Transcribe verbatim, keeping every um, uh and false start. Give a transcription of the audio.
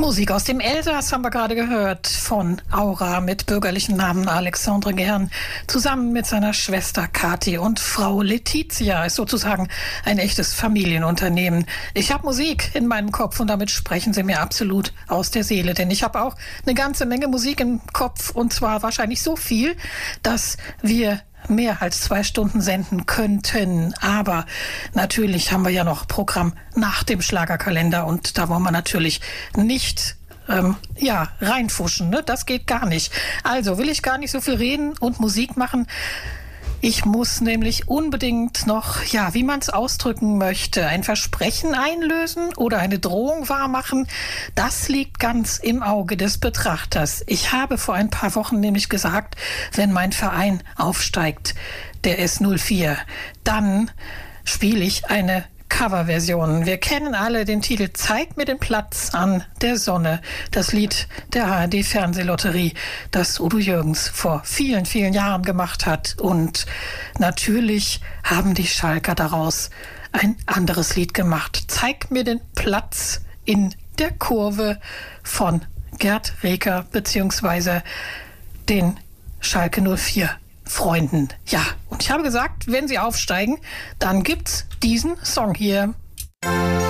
Musik aus dem Elsass haben wir gerade gehört von Aura mit bürgerlichen Namen Alexandre Gern zusammen mit seiner Schwester Kathi und Frau Letizia. Ist sozusagen ein echtes Familienunternehmen. Ich habe Musik in meinem Kopf und damit sprechen Sie mir absolut aus der Seele, denn ich habe auch eine ganze Menge Musik im Kopf und zwar wahrscheinlich so viel, dass wir mehr als zwei Stunden senden könnten. Aber natürlich haben wir ja noch Programm nach dem Schlagerkalender und da wollen wir natürlich nicht ähm, ja, reinfuschen. Ne? Das geht gar nicht. Also will ich gar nicht so viel reden und Musik machen. Ich muss nämlich unbedingt noch, ja, wie man es ausdrücken möchte, ein Versprechen einlösen oder eine Drohung wahrmachen. Das liegt ganz im Auge des Betrachters. Ich habe vor ein paar Wochen nämlich gesagt, wenn mein Verein aufsteigt, der S null vier, dann spiele ich eine Coverversion. Wir kennen alle den Titel Zeig mir den Platz an der Sonne. Das Lied der A R D-Fernsehlotterie, das Udo Jürgens vor vielen, vielen Jahren gemacht hat. Und natürlich haben die Schalker daraus ein anderes Lied gemacht. Zeig mir den Platz in der Kurve von Gerd Reker beziehungsweise den Schalke null vier Freunden. Ja, und ich habe gesagt, wenn sie aufsteigen, dann gibt's diesen Song hier.